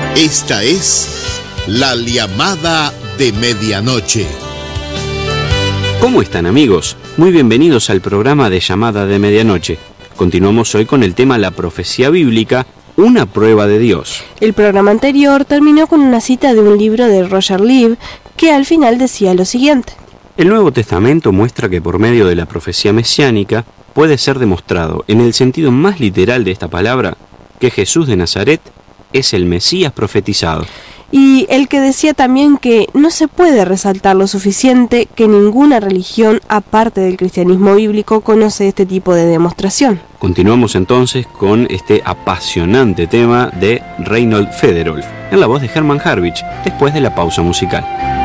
Esta es La Llamada de Medianoche. ¿Cómo están, amigos? Muy bienvenidos al programa de Llamada de Medianoche. Continuamos hoy con el tema La profecía bíblica, una prueba de Dios. El programa anterior terminó con una cita de un libro de Roger Lieb que al final decía lo siguiente: El Nuevo Testamento muestra que por medio de la profecía mesiánica puede ser demostrado, en el sentido más literal de esta palabra, que Jesús de Nazaret es el Mesías profetizado. Y el que decía también que no se puede resaltar lo suficiente que ninguna religión, aparte del cristianismo bíblico, conoce este tipo de demostración. Continuamos entonces con este apasionante tema de Reinhold Federolf, en la voz de Hermann Harwich, después de la pausa musical.